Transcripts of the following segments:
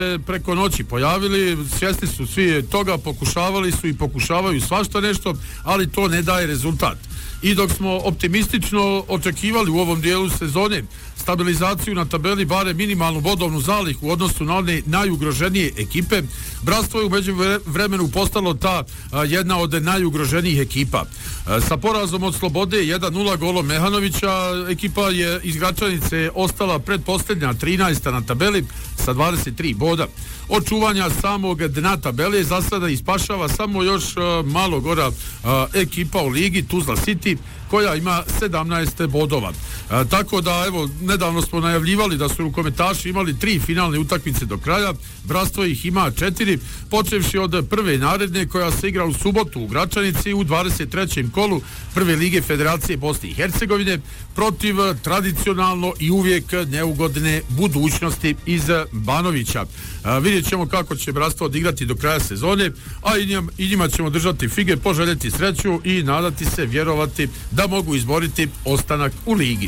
preko noći pojavili, svjesni su svi toga, pokušavali su i pokušavaju svašta nešto, ali to ne daje rezultat. I dok smo optimistično očekivali u ovom dijelu sezone stabilizaciju na tabeli, bare minimalnu bodovnu zalihu u odnosu na one najugroženije ekipe, Bratstvo je u međuvremenu postalo ta jedna od najugroženijih ekipa. Sa porazom od Slobode 1-0 golom Mehanovića, ekipa je iz Gračanice ostala predposljednja 13. na tabeli sa 23 boda. Od čuvanja samog dna tabele za sada ispašava samo još malo gora ekipa u ligi, Tuzla City, koja ima 17 bodova. Tako da, evo, nedavno smo najavljivali da su rukometaši imali 3 finalne utakmice do kraja, Bratstvo ih ima 4, počevši od prve naredne koja se igra u subotu u Gračanici u 23. kolu Prve lige Federacije Bosne i Hercegovine protiv tradicionalno i uvijek neugodne Budućnosti iz Banovića. Vidjet ćemo kako će Bratstvo odigrati do kraja sezone, a i njima ćemo držati fige, poželjeti sreću i nadati se, vjerovati da mogu izboriti ostanak u ligi.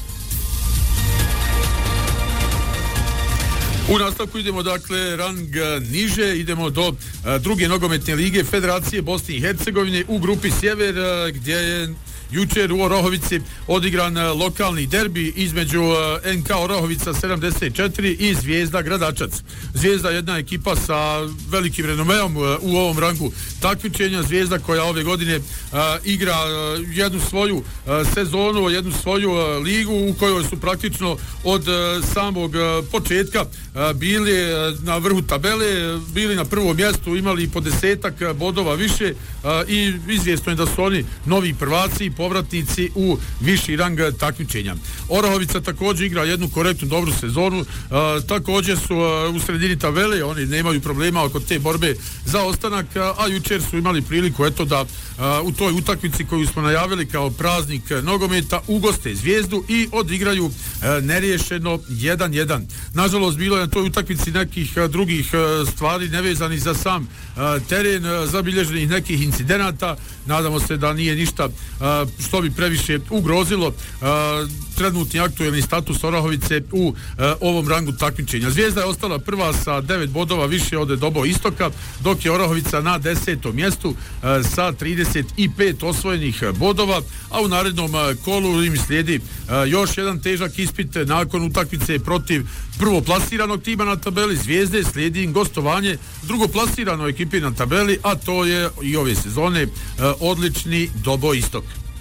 U nastavku idemo, dakle, rang niže, idemo do druge nogometne lige Federacije Bosne i Hercegovine u grupi Sjever, gdje je jučer u Orahovici odigran lokalni derbi između NK Orahovica 74 i Zvijezda Gradačac. Zvijezda je jedna ekipa sa velikim renomeom u ovom rangu takmičenja. Zvijezda koja ove godine igra jednu svoju sezonu, jednu svoju ligu u kojoj su praktično od samog početka bili na vrhu tabele, bili na prvom mjestu, imali po 10 bodova više i izvjesno je da su oni novi prvaci i povratnici u viši rang takmičenja. Orahovica također igra jednu korektnu dobru sezonu, također su u sredini tabele, oni nemaju problema oko te borbe za ostanak, a jučer su imali priliku eto da u toj utakmici koju smo najavili kao praznik nogometa ugoste Zvijezdu i odigraju neriješeno 1-1. Nažalost, bilo je na toj utakmici nekih drugih stvari nevezanih za sam teren, zabilježenih nekih incidenata. Nadamo se da nije ništa što bi previše ugrozilo trenutni aktuelni status Orahovice u ovom rangu takmičenja. Zvijezda je ostala prva sa 9 bodova više od Dobo Istoka, dok je Orahovica na 10. mjestu sa 35 osvojenih bodova, a u narednom kolu im slijedi još jedan težak ispit nakon utakmice protiv prvoplasiranog tima na tabeli Zvijezde, slijedi im gostovanje drugoplasirano ekipi na tabeli, a to je i ove sezone odlični Dobo Istok.